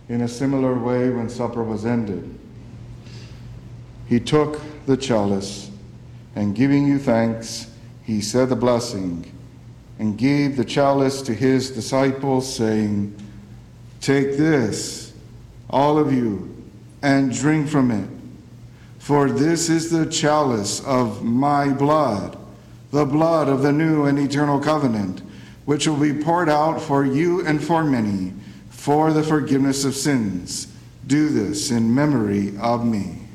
In a similar way, when supper was ended, he took the chalice, and giving you thanks, he said the blessing, and gave the chalice to his disciples, saying, "Take this, all of you, and drink from it. For this is the chalice of my blood, the blood of the new and eternal covenant, which will be poured out for you and for many, for the forgiveness of sins. Do this in memory of me."